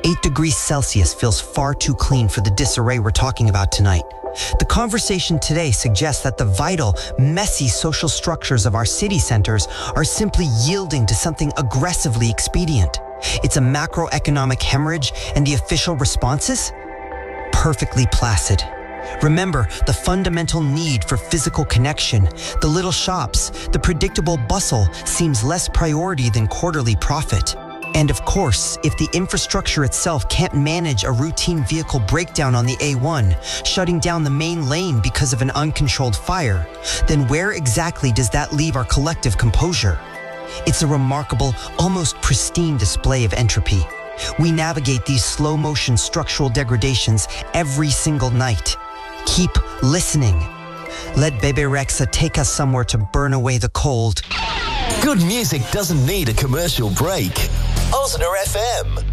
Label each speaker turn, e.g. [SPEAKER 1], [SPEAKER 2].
[SPEAKER 1] 8 degrees Celsius feels far too clean for the disarray we're talking about tonight. The conversation today suggests that the vital, messy social structures of our city centers are simply yielding to something aggressively expedient. It's a macroeconomic hemorrhage, and the official responses? Perfectly placid. Remember, the fundamental need for physical connection, the little shops, the predictable bustle seems less priority than quarterly profit. And of course, if the infrastructure itself can't manage a routine vehicle breakdown on the A1, shutting down the main lane because of an uncontrolled fire, then where exactly does that leave our collective composure? It's a remarkable, almost pristine display of entropy. We navigate these slow-motion structural degradations every single night. Keep listening. Let Bebe Rexha take us somewhere to burn away the cold.
[SPEAKER 2] Good music doesn't need a commercial break. Osner FM.